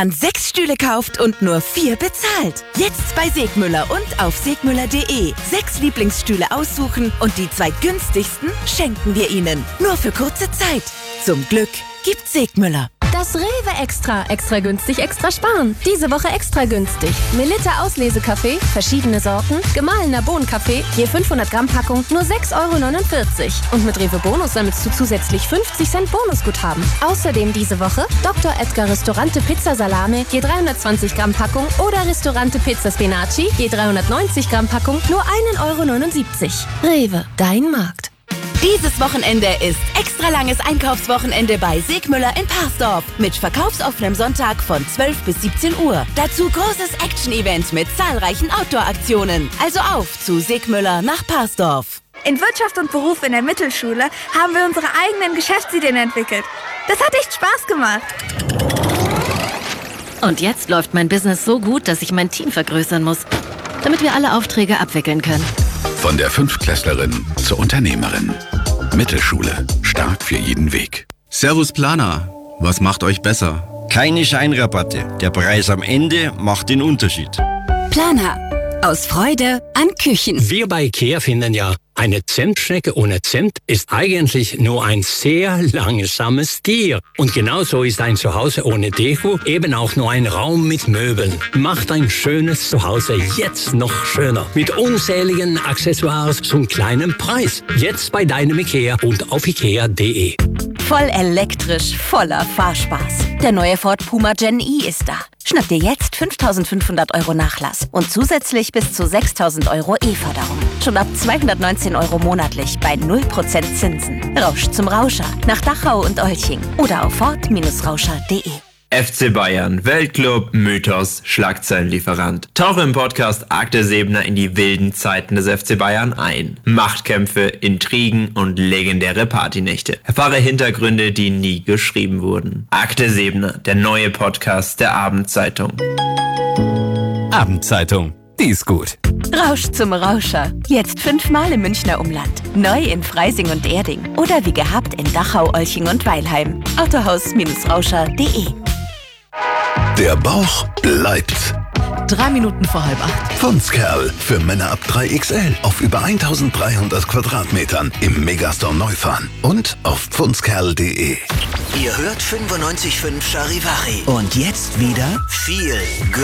an 6 Stühle kauft und nur 4 bezahlt. Jetzt bei Segmüller und auf segmüller.de. 6 Lieblingsstühle aussuchen und die 2 günstigsten schenken wir Ihnen. Nur für kurze Zeit. Zum Glück gibt Segmüller. Das Rewe Extra. Extra günstig, extra sparen. Diese Woche extra günstig. Melitta Auslesekaffee, verschiedene Sorten, gemahlener Bohnenkaffee, je 500 Gramm Packung, nur 6,49 €. Und mit Rewe Bonus sammelst du zusätzlich 50 Cent Bonusguthaben. Außerdem diese Woche Dr. Edgar Ristorante Pizza Salame, je 320 Gramm Packung oder Ristorante Pizza Spinaci, je 390 Gramm Packung, nur 1,79 €. Rewe, dein Markt. Dieses Wochenende ist extra langes Einkaufswochenende bei Segmüller in Parsdorf mit verkaufsoffenem Sonntag von 12 bis 17 Uhr. Dazu großes Action-Event mit zahlreichen Outdoor-Aktionen. Also auf zu Segmüller nach Parsdorf. In Wirtschaft und Beruf in der Mittelschule haben wir unsere eigenen Geschäftsideen entwickelt. Das hat echt Spaß gemacht. Und jetzt läuft mein Business so gut, dass ich mein Team vergrößern muss, damit wir alle Aufträge abwickeln können. Von der Fünftklässlerin zur Unternehmerin. Mittelschule. Stark für jeden Weg. Servus Planer. Was macht euch besser? Keine Scheinrabatte. Der Preis am Ende macht den Unterschied. Planer. Aus Freude an Küchen. Wir bei IKEA finden ja, eine Zimtschnecke ohne Zimt ist eigentlich nur ein sehr langsames Tier. Und genauso ist ein Zuhause ohne Deko eben auch nur ein Raum mit Möbeln. Macht ein schönes Zuhause jetzt noch schöner. Mit unzähligen Accessoires zum kleinen Preis. Jetzt bei deinem IKEA und auf ikea.de. Voll elektrisch, voller Fahrspaß. Der neue Ford Puma Gen E ist da. Schnapp dir jetzt 5.500 € Nachlass und zusätzlich bis zu 6.000 € E-Förderung. Schon ab 219 € monatlich bei 0% Zinsen. Rausch zum Rauscher nach Dachau und Olching oder auf ford-rauscher.de. FC Bayern, Weltclub, Mythos, Schlagzeilenlieferant. Tauche im Podcast Akte Seebner in die wilden Zeiten des FC Bayern ein. Machtkämpfe, Intrigen und legendäre Partynächte. Erfahre Hintergründe, die nie geschrieben wurden. Akte Seebner, der neue Podcast der Abendzeitung. Abendzeitung, die ist gut. Rausch zum Rauscher. Jetzt 5-mal im Münchner Umland. Neu in Freising und Erding. Oder wie gehabt in Dachau, Olching und Weilheim. Autohaus-rauscher.de. Der Bauch bleibt. 3 Minuten vor 7:30. Pfundskerl für Männer ab 3XL auf über 1300 Quadratmetern im Megastore Neufahren und auf pfundskerl.de. Ihr hört 95.5 Charivari. Und jetzt wieder viel